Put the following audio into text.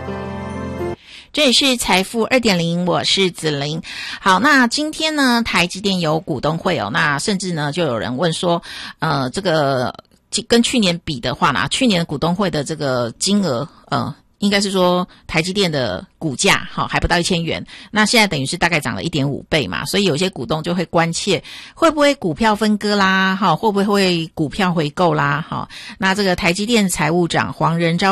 这里是财富 2.0， 我是子玲。好，那今天呢，台积电有股东会哦，那甚至呢，就有人问说，这个跟去年比的话呢，去年股东会的这个金额，应该是说台积电的股价还不到1000元，那现在等于是大概涨了 1.5 倍嘛，所以有些股东就会关切会不会股票分割啦，会不会股票回购啦，那这个台积电财务长黄仁昭